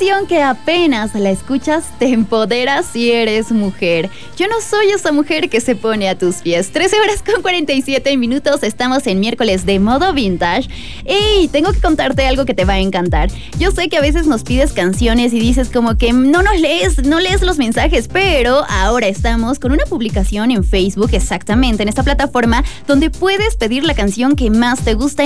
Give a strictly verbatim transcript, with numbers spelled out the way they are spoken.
canción que apenas la escuchas te empodera si eres mujer. Yo no soy esa mujer que se pone a tus pies. trece horas con cuarenta y siete minutos, estamos en miércoles de modo vintage. Y tengo que contarte algo que te va a encantar. Yo sé que a veces nos pides canciones y dices como que no nos lees, no lees los mensajes, pero ahora estamos con una publicación en Facebook, exactamente, en esta plataforma, donde puedes pedir la canción que más te gusta